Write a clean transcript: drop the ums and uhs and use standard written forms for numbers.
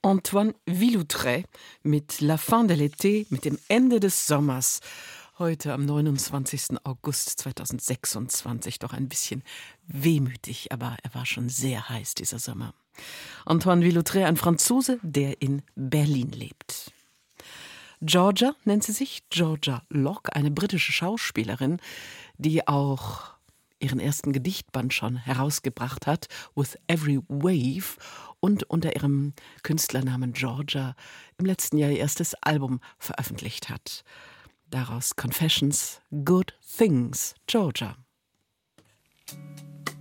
Antoine Villutret mit La fin de l'été, mit dem Ende des Sommers. Heute am 29. August 2026, doch ein bisschen wehmütig, aber er war schon sehr heiß, dieser Sommer. Antoine Villutret, ein Franzose, der in Berlin lebt. Georgia nennt sie sich, Georgia Locke, eine britische Schauspielerin, die auch ihren ersten Gedichtband schon herausgebracht hat, With Every Wave, und unter ihrem Künstlernamen Georgia im letzten Jahr ihr erstes Album veröffentlicht hat. Daraus Confessions, Good Things, Georgia.